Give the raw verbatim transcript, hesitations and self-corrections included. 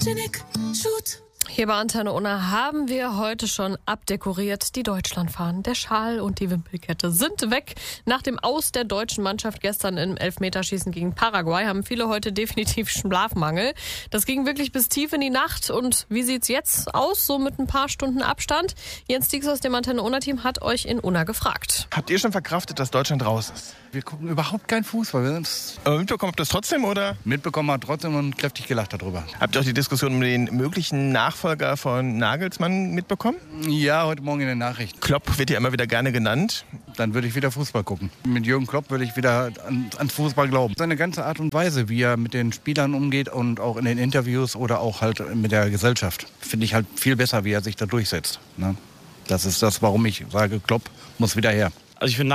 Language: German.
Photogenic Shoot. Hier bei Antenne Unna haben wir heute schon abdekoriert die Deutschlandfahnen. Der Schal und die Wimpelkette sind weg. Nach dem Aus der deutschen Mannschaft gestern im Elfmeterschießen gegen Paraguay haben viele heute definitiv Schlafmangel. Das ging wirklich bis tief in die Nacht. Und wie sieht's jetzt aus, so mit ein paar Stunden Abstand? Jens Diex aus dem Antenne Unna-Team hat euch in Unna gefragt. Habt ihr schon verkraftet, dass Deutschland raus ist? Wir gucken überhaupt keinen Fußball. Wir haben's Aber mitbekommen habt ihr das trotzdem, oder? mitbekommen hat trotzdem und kräftig gelacht darüber. Habt ihr auch die Diskussion um den möglichen Nachfolger von Nagelsmann mitbekommen? Ja, heute Morgen in den Nachrichten. Klopp wird ja immer wieder gerne genannt. Dann würde ich wieder Fußball gucken. Mit Jürgen Klopp würde ich wieder an, ans Fußball glauben. Seine ganze Art und Weise, wie er mit den Spielern umgeht und auch in den Interviews oder auch halt mit der Gesellschaft, finde ich halt viel besser, wie er sich da durchsetzt. Ne? Das ist das, warum ich sage, Klopp muss wieder her. Also ich finde